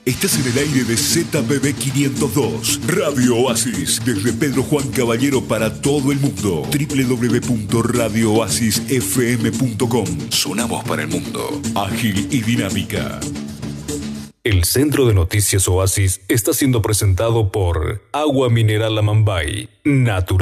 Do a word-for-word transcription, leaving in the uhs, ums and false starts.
Estás en el aire de Z B B quinientos dos, Radio Oasis, desde Pedro Juan Caballero para todo el mundo. doble u doble u doble u punto radio oasis f m punto com. Sonamos para el mundo. Ágil y dinámica. El Centro de Noticias Oasis está siendo presentado por Agua Mineral Amambay, natural.